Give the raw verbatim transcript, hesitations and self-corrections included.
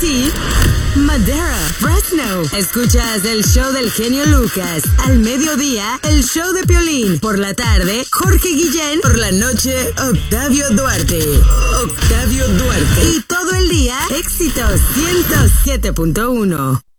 Manatí, Madera, Fresno. Escuchas el show del genio Lucas. Al mediodía, el show de Piolín. Por la tarde, Jorge Guillén. Por la noche, Octavio Duarte. Octavio Duarte. Y todo el día, éxitos ciento siete punto uno.